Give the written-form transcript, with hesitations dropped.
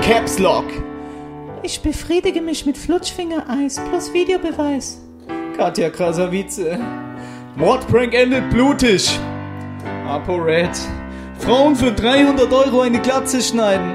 Caps Lock. Ich befriedige mich mit Flutschfinger-Eis plus Videobeweis. Katja Krasavice. Mordprank endet blutig. ApoRed. Frauen für 300 € eine Glatze schneiden.